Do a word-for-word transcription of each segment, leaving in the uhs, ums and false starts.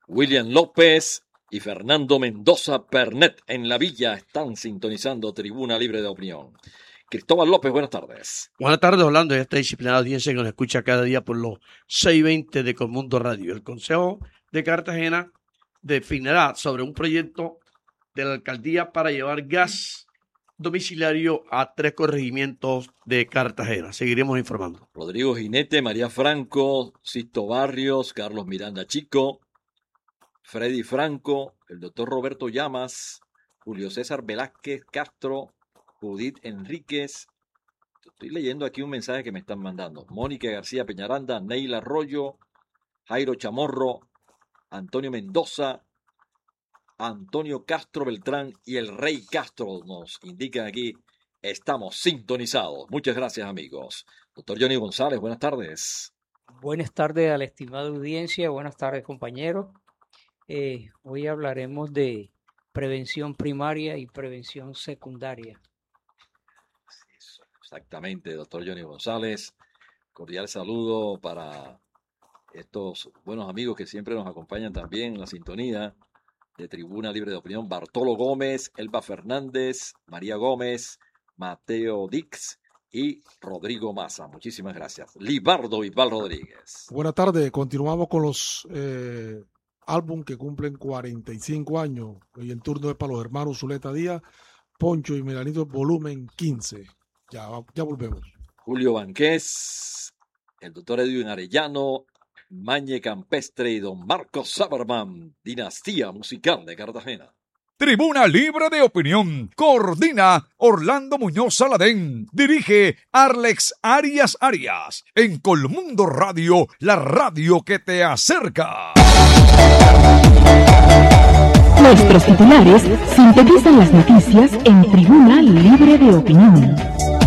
William López y Fernando Mendoza Pernet en la Villa están sintonizando Tribuna Libre de Opinión. Cristóbal López, buenas tardes. Buenas tardes, Orlando, y esta disciplinada audiencia que nos escucha cada día por los seiscientos veinte de Colmundo Radio. El Consejo de Cartagena definirá sobre un proyecto de la alcaldía para llevar gas domiciliario a tres corregimientos de Cartagena. Seguiremos informando. Rodrigo Jinete, María Franco, Sisto Barrios, Carlos Miranda Chico, Freddy Franco, el doctor Roberto Llamas, Julio César Velázquez Castro, Judith Enríquez. Estoy leyendo aquí un mensaje que me están mandando. Mónica García Peñaranda, Neila Arroyo, Jairo Chamorro, Antonio Mendoza, Antonio Castro Beltrán y el Rey Castro nos indican aquí. Estamos sintonizados. Muchas gracias, amigos. Doctor Johnny González, buenas tardes. Buenas tardes a la estimada audiencia. Buenas tardes, compañeros. Eh, hoy hablaremos de prevención primaria y prevención secundaria. Exactamente, doctor Johnny González. Cordial saludo para estos buenos amigos que siempre nos acompañan también en la sintonía de Tribuna Libre de Opinión. Bartolo Gómez, Elba Fernández, María Gómez, Mateo Dix y Rodrigo Maza. Muchísimas gracias. Libardo Ipal Rodríguez. Buenas tardes. Continuamos con los eh, álbum que cumplen cuarenta y cinco años. Y el turno es para los hermanos Zuleta Díaz, Poncho y Melanito, volumen quince. Ya, ya volvemos. Julio Banqués, el doctor Edwin Arellano, Mañe Campestre y don Marcos Saberman, Dinastía Musical de Cartagena. Tribuna Libre de Opinión. Coordina Orlando Muñoz Saladén. Dirige Arlex Arias Arias. En Colmundo Radio, la radio que te acerca. Nuestros titulares sintetizan las noticias en Tribuna Libre de Opinión.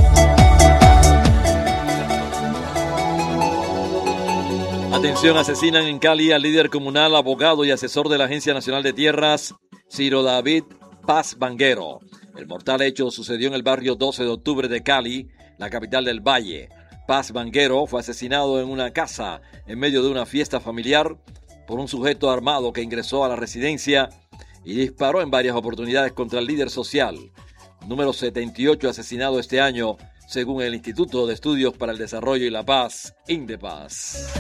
Atención, asesinan en Cali al líder comunal, abogado y asesor de la Agencia Nacional de Tierras, Ciro David Paz Banguero. El mortal hecho sucedió en el barrio doce de octubre de Cali, la capital del Valle. Paz Banguero fue asesinado en una casa en medio de una fiesta familiar por un sujeto armado que ingresó a la residencia y disparó en varias oportunidades contra el líder social. Número setenta y ocho asesinado este año, según el Instituto de Estudios para el Desarrollo y la Paz, INDEPAZ.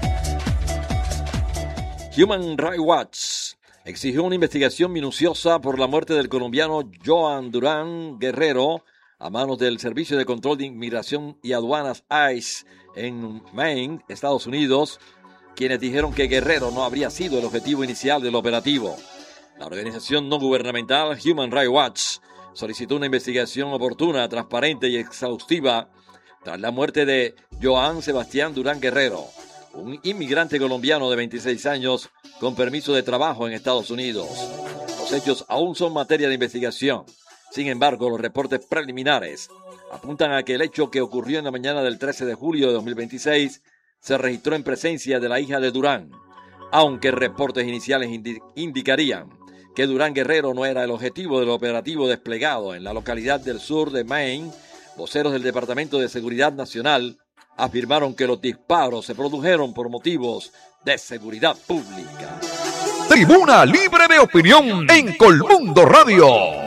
Human Rights Watch exigió una investigación minuciosa por la muerte del colombiano Joan Durán Guerrero a manos del Servicio de Control de Inmigración y Aduanas I C E en Maine, Estados Unidos, quienes dijeron que Guerrero no habría sido el objetivo inicial del operativo. La organización no gubernamental Human Rights Watch solicitó una investigación oportuna, transparente y exhaustiva tras la muerte de Joan Sebastián Durán Guerrero, un inmigrante colombiano de veintiséis años con permiso de trabajo en Estados Unidos. Los hechos aún son materia de investigación. Sin embargo, los reportes preliminares apuntan a que el hecho que ocurrió en la mañana del trece de julio de dos mil veintiséis se registró en presencia de la hija de Durán, aunque reportes iniciales indi- indicarían que Durán Guerrero no era el objetivo del operativo desplegado en la localidad del sur de Maine. Voceros del Departamento de Seguridad Nacional afirmaron que los disparos se produjeron por motivos de seguridad pública. Tribuna Libre de Opinión en Colmundo Radio.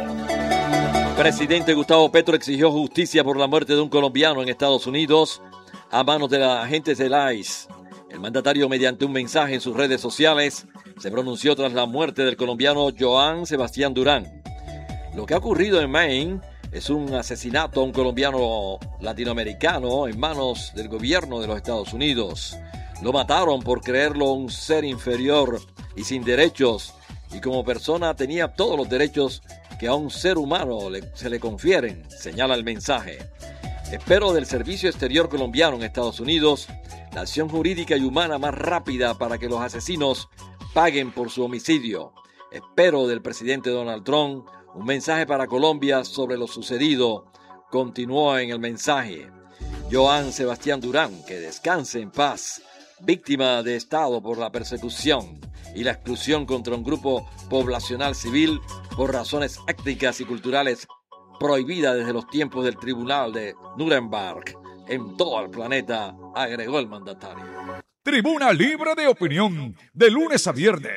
Presidente Gustavo Petro exigió justicia por la muerte de un colombiano en Estados Unidos a manos de los agentes del I C E. El mandatario, mediante un mensaje en sus redes sociales, se pronunció tras la muerte del colombiano Joan Sebastián Durán. Lo que ha ocurrido en Maine es un asesinato a un colombiano latinoamericano en manos del gobierno de los Estados Unidos. Lo mataron por creerlo un ser inferior y sin derechos, y como persona tenía todos los derechos que a un ser humano le, se le confieren, señala el mensaje. Espero del Servicio Exterior colombiano en Estados Unidos la acción jurídica y humana más rápida para que los asesinos paguen por su homicidio. Espero del presidente Donald Trump un mensaje para Colombia sobre lo sucedido. Continuó en el mensaje. Joan Sebastián Durán, que descanse en paz, víctima de Estado por la persecución y la exclusión contra un grupo poblacional civil por razones étnicas y culturales prohibida desde los tiempos del Tribunal de Nuremberg en todo el planeta, agregó el mandatario. Tribuna Libre de Opinión, de lunes a viernes.